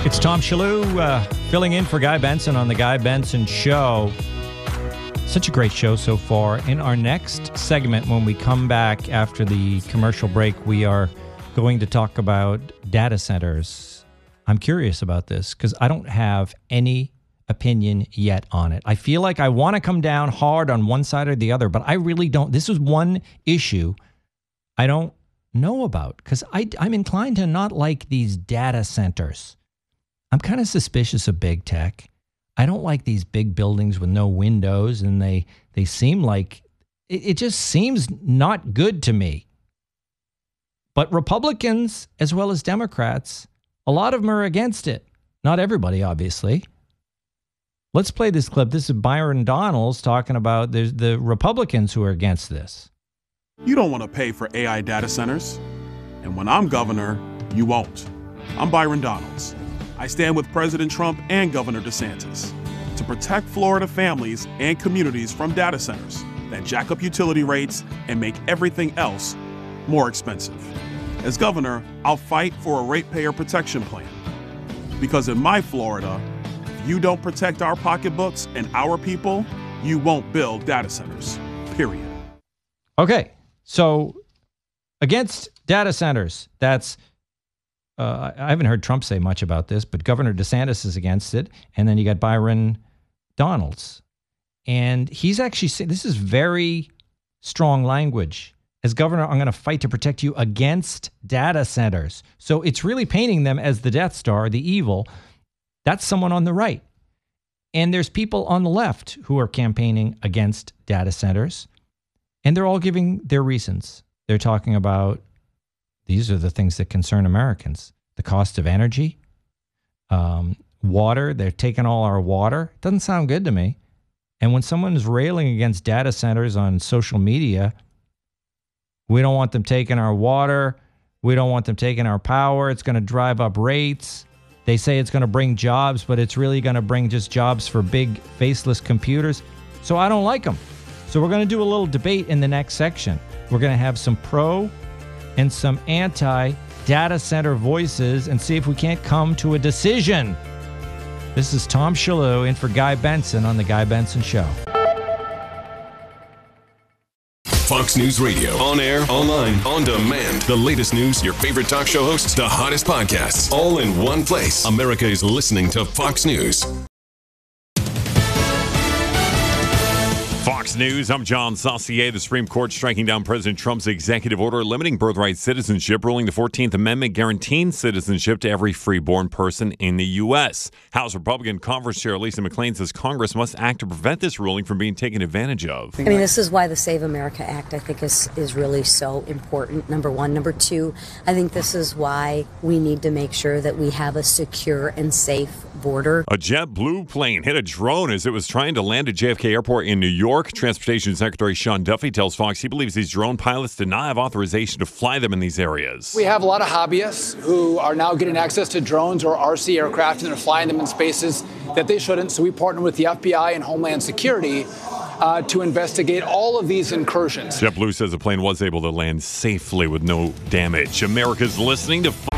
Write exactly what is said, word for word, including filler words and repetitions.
It's Tom Shalhoub uh, filling in for Guy Benson on The Guy Benson Show. Such a great show so far. In our next segment, when we come back after the commercial break, we are going to talk about data centers. I'm curious about this because I don't have any opinion yet on it. I feel like I want to come down hard on one side or the other, but I really don't. This is one issue I don't know about because I'm inclined to not like these data centers. I'm kind of suspicious of big tech. I don't like these big buildings with no windows, and they they seem like, it, it just seems not good to me. But Republicans, as well as Democrats, a lot of them are against it. Not everybody, obviously. Let's play this clip. This is Byron Donalds talking about there's the Republicans who are against this. You don't want to pay for A I data centers. And when I'm governor, you won't. I'm Byron Donalds. I stand with President Trump and Governor DeSantis to protect Florida families and communities from data centers that jack up utility rates and make everything else more expensive. As governor, I'll fight for a ratepayer protection plan. Because in my Florida, if you don't protect our pocketbooks and our people, you won't build data centers, period. Okay, so against data centers, that's Uh, I haven't heard Trump say much about this, but Governor DeSantis is against it. And then you got Byron Donalds. And he's actually saying, this is very strong language. As governor, I'm going to fight to protect you against data centers. So it's really painting them as the Death Star, the evil. That's someone on the right. And there's people on the left who are campaigning against data centers. And they're all giving their reasons. They're talking about, these are the things that concern Americans. The cost of energy, um, water. They're taking all our water. Doesn't sound good to me. And when someone is railing against data centers on social media, we don't want them taking our water. We don't want them taking our power. It's going to drive up rates. They say it's going to bring jobs, but it's really going to bring just jobs for big faceless computers. So I don't like them. So we're going to do a little debate in the next section. We're going to have some pro and some anti-data center voices and see if we can't come to a decision. This is Tom Shalhoub in for Guy Benson on The Guy Benson Show. Fox News Radio. On air, online, on demand. The latest news, your favorite talk show hosts, the hottest podcasts, all in one place. America is listening to Fox News. Fox News, I'm John Saucier. The Supreme Court striking down President Trump's executive order limiting birthright citizenship, ruling the fourteenth Amendment guaranteeing citizenship to every freeborn person in the U S. House Republican Conference Chair Lisa McClain says Congress must act to prevent this ruling from being taken advantage of. I mean, this is why the Save America Act, I think, is, is really so important, number one. Number two, I think this is why we need to make sure that we have a secure and safe border. A JetBlue plane hit a drone as it was trying to land at J F K Airport in New York. Transportation Secretary Sean Duffy tells Fox he believes these drone pilots did not have authorization to fly them in these areas. We have a lot of hobbyists who are now getting access to drones or R C aircraft, and they're flying them in spaces that they shouldn't. So we partner with the F B I and Homeland Security uh, to investigate all of these incursions. JetBlue says the plane was able to land safely with no damage. America's listening to Fox.